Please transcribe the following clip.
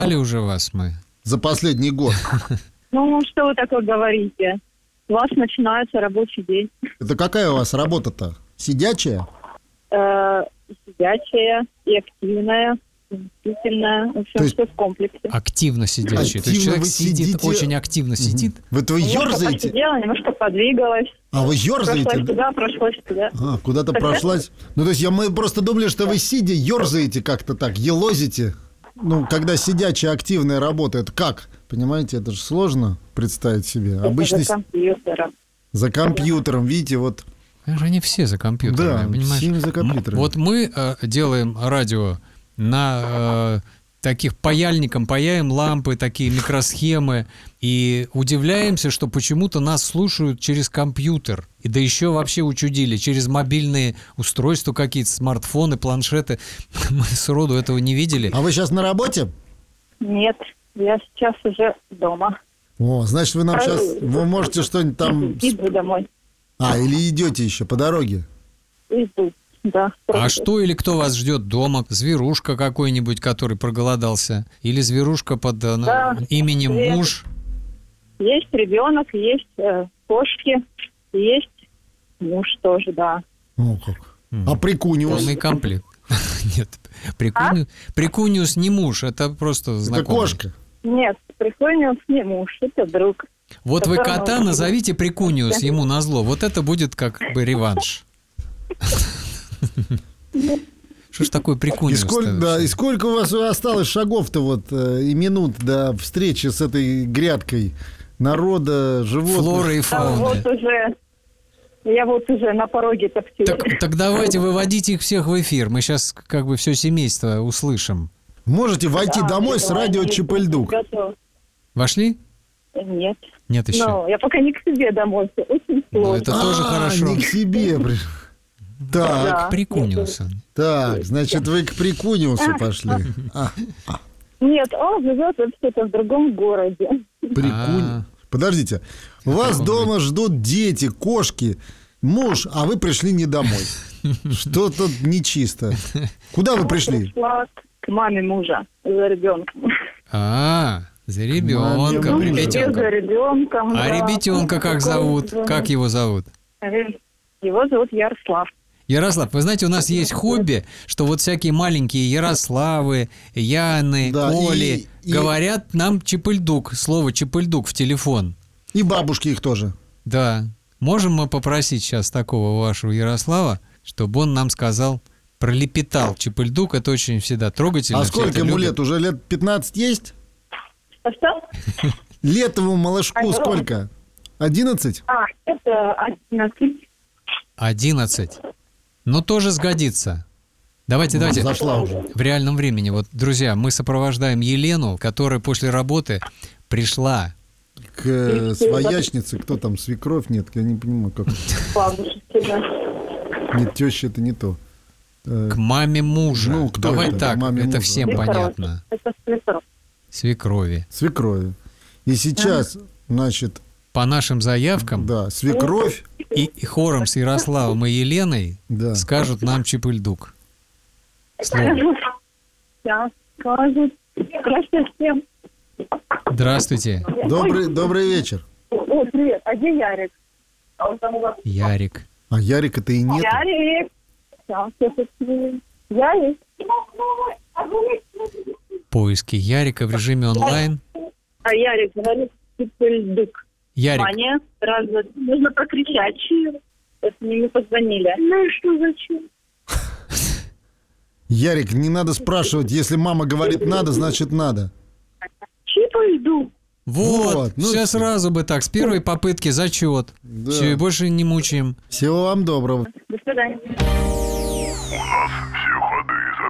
Али уже вас мы. За последний год. Ну, что вы такое говорите? У вас начинается рабочий день. Это какая у вас работа-то? Сидячая? Сидячая и активная, действительно, в общем, все в комплексе. Активно сидящий. То есть человек сидит, очень активно сидит. Вы ерзаете? Посидела, немножко подвигалась. А вы ерзаете? Прошлась туда, прошлась туда. Куда-то прошлась? Ну, то есть мы просто думали, что вы сидя ерзаете как-то так, елозите. Ну, когда сидячая активная работа, это как? Понимаете, это же сложно представить себе. Обычно за компьютером. За компьютером, видите, вот. Они все за компьютером, да, все за компьютером. Вот мы делаем радио на таких паяльником, паяем лампы, такие микросхемы, и удивляемся, что почему-то нас слушают через компьютер. И да еще вообще учудили, через мобильные устройства какие-то, смартфоны, планшеты. Мы сроду этого не видели. А вы сейчас на работе? Нет, я сейчас уже дома. О, значит, вы нам сейчас, вы можете что-нибудь там... Иду домой. Или идете еще по дороге? Иду, да. А что или кто вас ждет дома? Зверушка какой-нибудь, который проголодался? Или зверушка под именем муж? Есть ребенок, есть кошки, есть муж тоже, да. О, как. А прикуниус? Полный комплект. Нет, прикуниус не муж, это просто знакомый. Это кошка? Нет, прикуниус не муж, это друг. Вот вы кота назовите прикуниус ему назло. Вот это будет как бы реванш. Что ж такое прикуниус? И сколько у вас осталось шагов-то вот и минут до встречи с этой грядкой народа, животных? Флоры и фауны. Я вот уже на пороге топтюсь. Так давайте выводите их всех в эфир. Мы сейчас как бы все семейство услышим. Можете войти домой с радио Чип-и-Льдук. Вошли? Нет. Нет еще. Но я пока не к себе домой. Очень сложно. Это тоже хорошо. Не к себе. Так. К прикуниусу. Так, значит, вы к прикуниусу пошли. Нет, он живет вообще-то в другом городе. Подождите, вас дома ждут дети, кошки, муж, а вы пришли не домой. Что-то нечисто. Куда вы пришли? Пришла к маме мужа за ребенком. За ребенком, ребятенком. А ребятенка как зовут? Как его зовут? Его зовут Ярослав. Ярослав, вы знаете, у нас есть хобби, что вот всякие маленькие Ярославы, Яны, Коли говорят нам Чип-и-Льдук, слово Чип-и-Льдук в телефон. И бабушки их тоже. Да. Можем мы попросить сейчас такого вашего Ярослава, чтобы он нам сказал, пролепетал Чип-и-Льдук, это очень всегда трогательно. А сколько ему лет? Уже лет 15 есть? Что? Летовому малышку сколько? 11? Это 11. 11. Ну, тоже сгодится. Давайте. Зашла уже. В реальном времени. Вот, друзья, мы сопровождаем Елену, которая после работы пришла к своячнице. Кто там, свекровь? Нет, я не понимаю, как. Бабушки, да. Нет, теща это не то. К маме мужа. Ну, кто давай это? так, Маме это мужа. всем понятно. Это свекровь. Свекрови. И сейчас, значит... По нашим заявкам, да, свекровь и хором с Ярославом и Еленой скажут нам Чип-и-Льдук. Слово. Да, скажут. Здравствуйте всем. Здравствуйте. Добрый вечер. О, привет. А где Ярик? Ярик. А Ярика-то и нет. Ярик. Ярик. Поиски Ярика в режиме онлайн. А Ярик говорит Чип-и-Льдук. Ярик. Ваня, нужно прокричать. Это мне не позвонили. Ну и что зачем? Ярик, не надо спрашивать. Если мама говорит надо, значит надо. Чип-и-Льдук. Вот. Все сразу бы так. С первой попытки зачет. Да. Все, и больше не мучаем. Всего вам доброго. До свидания.